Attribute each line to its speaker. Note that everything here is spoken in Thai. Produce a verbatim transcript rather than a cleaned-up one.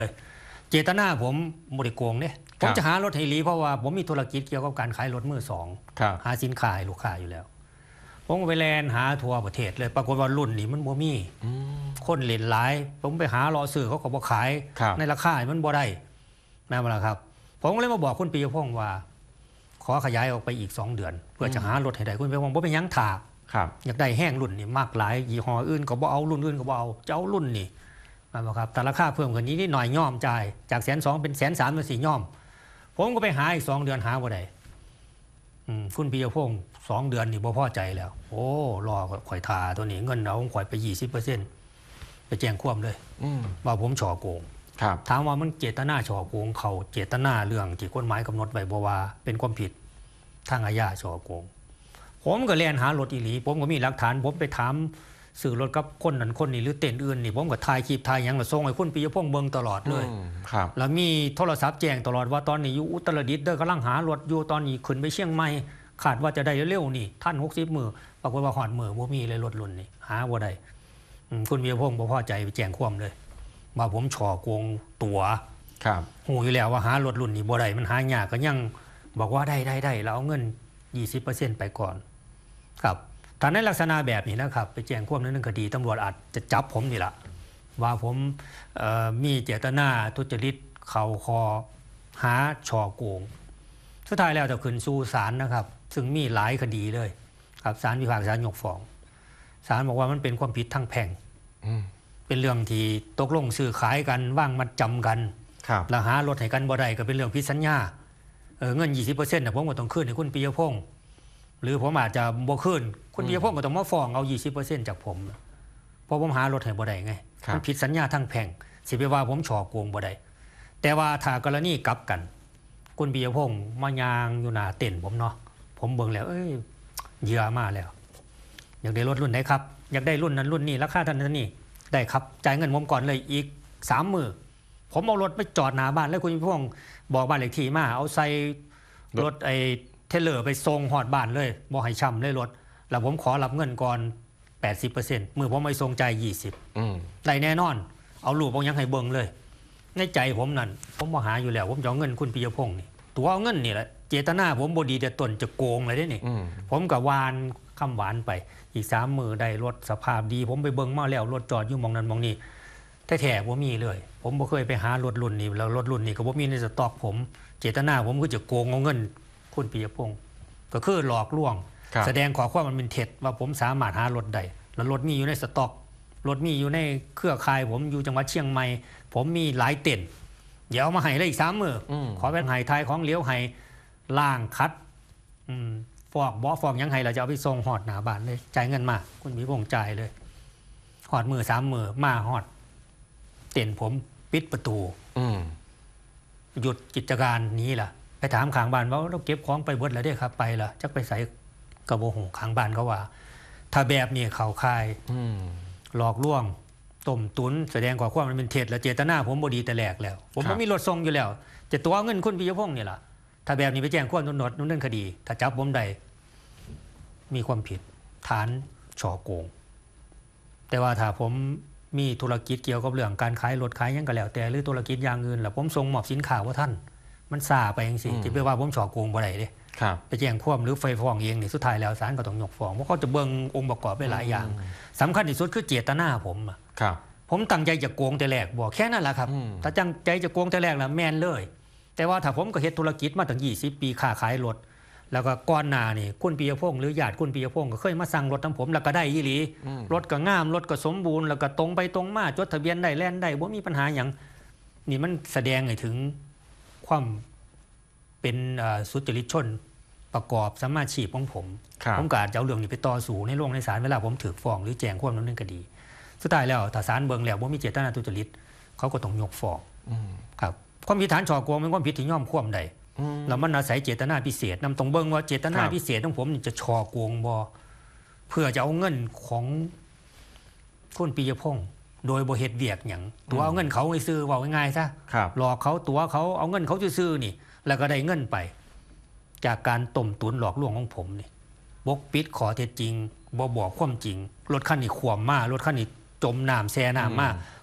Speaker 1: เจตนาผมบริโกงเนี่ยผมจะหารถไฮรีเพราะว่าผมมีธุรกิจเกี่ยวกับการขายรถมือสองหาสินค้าให้ลูกค้าอยู่แล้วผมไปแลนหาทัวร์ประเทศเลยปรากฏว่ารุ่นนี้มันบ่มีคนเล่นหลายผมไปหารอซื้อเขาก็บ่ขายในราคามันบ่ได้แม่นบ่ล่ะครับผมก็เลยมาบอกคุณปียพงษ์ว่าขอขยายออกไปอีกสองเดือนเพื่อจะหารถให้ได้คุณปียพงษ์บ่เป็นหยังถากอยากได้แห้งรุ่นนี่มากหลายยี่ห้ออื่นก็บ่เอารุ่นอื่นก็บ่เอาจะเอารุ่นนี่แม่นบ่ครับแต่ราคาเพิ่มขึ้นนิดหน่อยย่อมจ่ายจากแสนสองเป็นแสนสามเป็นสี่ย่อมผมก็ไปหาอีกสองเดือนหาบ่ได้คุณปียพงษ์สองเดือนนี่บ่พอใจแล้วโอ้รอข่อยทาตัวนี้เงินเอาข่อยไป ยี่สิบเปอร์เซ็นต์ ไปแจ้งความเลยว่าผมฉอโกงถามว่ามันเจตนาฉอโกงเขาเจตนาเรื่องที่กฎหมายกำหนดไว้บ่ว่าเป็นความผิดทางอาญาฉอโกงผมก็แล่นหารถอีหลีผมก็มีหลักฐานผมไปถามสื่อรถกับคนนั้นคนนี้หรือเต้นอื่นนี่ผมก็ถ่ายคลิปถ่ายหยังแล้วส่งให้คุณปียพงษ์เบิ่งตลอดเลยแล้วมีโทรศัพท์แจ้งตลอดว่าตอนนี้อยู่อุตรดิตถ์เด้อกำลังหารถอยู่ตอนนี้ขึ้นไปเชียงใหม่ขาดว่าจะได้เร็วๆนี่ท่านหกสิบมื้อปรากฏว่าหอดมื้อบ่มีเลยรถรุ่นนี่หาบ่ได้คุณปียพงษ์บ่พอใจไปแจ้งความเลยว่าผมฉอโกงตั๋วครับหูอยู่แล้วว่าหารถรุ่นนี้บ่ได้มันหายากก็ยังบอกว่าได้ได้ได้แล้วเอาเงิน ยี่สิบเปอร์เซ็นต์ ไปก่อนครับถ้าในลักษณะแบบนี้นะครับไปแจ้งความในเรื่องคดีตำรวจอาจจะจับผมนี่แหละว่าผมมีเจตนาทุจริตเข่าคอหาฉอโกงสุดท้ายแล้วจะขึ้นสู่ศาลนะครับซึ่งมีหลายคดีเลยครับศาลพิพากษายกฟ้องศาลบอกว่ามันเป็นความผิดทางแพ่งเป็นเรื่องที่ตกลงซื้อขายกันว่างมัดจำกันแล้วหารถให้กันบ่ได้ก็เป็นเรื่องผิดสัญญาเออเงิน ยี่สิบเปอร์เซ็นต์ นะผมก็ต้องคืนให้คุณปียพงษ์หรือผมอาจจะบ่คืนคุณปียพงษ์ก็ต้องมาฟ้องเอา ยี่สิบเปอร์เซ็นต์ จากผมเพราะผมหารถให้บ่ได้ไงมันผิดสัญญาทางแพ่งสิไปว่าผมฉอโกงบ่ได้แต่ว่าถ้ากรณีกลับกันคุณปียพงษ์มายางอยู่หน้าเต็นท์ผมเนาะผมเบิ่งแล้วเอ้ยเหยื่อมาแล้วอยากได้รถรุ่นไหนครับอยากได้รุ่นนั้นรุ่นนี้ราคาเท่านั้นนี่ได้ครับจ่ายเงินผมก่อนเลยอีกสามมื้อผมเอารถไปจอดหน้าบ้านแล้วคุณปียพงษ์บอกบ้านเลขที่มาเอาใส่รถไอ้เทเลอร์ไปส่งฮอดบ้านเลยบ่ให้ช้ำเลยรถแล้วผมขอรับเงินก่อน แปดสิบเปอร์เซ็นต์ มื้อผมไม่ส่งใจยี่สิบอืมได้แน่นอนเอารูปเอายังให้เบิ่งเลยในใจผมนั่นผมบ่หาอยู่แล้วผมจะเอาเงินคุณปียพงษ์นี่ตัวเอาเงินนี่แหละเจตนาผมบ่ดีแต่ต้นจะโกงเลยเด้นี่ผมก็หวานคำหวานไปอีกสามมื้อได้รถสภาพดีผมไปเบิ่งมาแล้วรถจอดอยู่หม่องนั้นหม่องนี้แท้ๆบ่มีเลยผมบ่เคยไปหารถรุ่นนี้แล้วรถรุ่นนี้ก็บ่มีในสต็อกผมเจตนาผมก็จะโกงเอาเงินคุณปียพงษ์ก็คือหลอกลวงแสดงขอความมันเป็นเท็จว่าผมสามารถหารถได้แล้วรถมีอยู่ในสต็อกรถมีอยู่ในเครือข่ายผมอยู่จังหวัดเชียงใหม่ผมมีหลายเต็นท์เดี๋ยวเอามาให้เลยอีกสามมื้อขอเป็นไห้ทายของเลี้ยวให้ล่างคัดฟอกบ่ฟอกยังไห้เราจะเอาไปส่งฮอดหน้าบ้านเลยจ่ายเงินมาคุณปียพงษ์จ่ายเลยฮอดมื้อสามมื้อมาฮอดเต็นท์ผมปิดประตูหยุดกิจการนี้ล่ะไปถามข้างบ้านว่าเราเก็บของไปเบิดแล้วเด้ครับไปล่ะจักไปใส่กระโบหูข้างบ้านเขาว่าถ้าแบบนี้เขาคายหลอกลวงต้มตุนแสดงขอความมันเป็นเท็จและเจตนาผมบ่ดีแต่แรกแล้วผมบ่มีรถส่งอยู่แล้วจะตัวเงินคุณปียพงษ์นี่ล่ะถ้าแบบนี้ไปแจ้งความตำรวจดำเนินคดีถ้าจับผมได้มีความผิดฐานฉอโกงแต่ว่าถ้าผมมีธุรกิจเกี่ยวกับเรื่องการขายรถขายยังก็แล้วแต่หรือธุรกิจอย่างอื่นแล้วผมส่งมอบสินค้าว่าท่านมันซาไปจังซี่จะไปว่าผมฉอโกงบ่ได้เด้ไปแจ้งความหรือไฟฟ้องเองนี่สุดท้ายแล้วศาลก็ต้องยกฟ้องเพราะเขาจะเบิ่งองค์ประกอบไปหลายอย่างสำคัญที่สุดคือเจตนาผมครับผมตั้งใจจะโกงแต่แรกบอกแค่นั้นแหละครับถ้าตั้งใจจะโกงแต่แรกแล้วแม่นเลยแต่ว่าถ้าผมก็เฮ็ดธุรกิจมาตั้งยี่สิบปีค้าขายรถแล้วก็ก่อนหน้านี่คุณปียพงษ์หรือญาติคุณปียพงษ์ก็เคยมาสั่งรถนำผมแล้วก็ได้อีหลีรถก็งามรถก็สมบูรณ์แล้วก็ตรงไปตรงมาจดทะเบียนได้แล่นได้บ่มีปัญหาหยังนี่มันแสดงให้ถึงความเป็นสุจริตชนประกอบสมาชีพของผมผมก็อาจจะเอาเรื่องนี้ไปต่อสู้ในโรงในศาลเวลาผมถูกฟ้องหรือแจ้งความดำเนินคดีสุดท้ายแล้วถ้าศาลเบิ่งแล้วว่ามีเจตนาทุจริตเขาก็ต้องยกฟ้องครับความผิดฐานฉอโกงเป็นความผิดที่ย่อมความใดแล้วมันอาศัยเจตนาพิเศษนำตรงเบิ่งว่าเจตนาพิเศษของผมจะฉอโกงบ่เพื่อจะเอาเงินของคุณปียพงษ์โดยบ่เฮ็ดเวียกหยังตัวเอาเงินเขาไปซื้อว่าง่ายๆซะหลอกเขาตัวเขาเอาเงินเขาซื้อนี่แล้วก็ได้เงินไปจากการต้มตุนหลอกลวงของผมนี่บกปิดขอเท็จจริงบ่บอกความจริงรถคันนี้ขวมมารถคันนี้จมน้ำแช่น้ำมา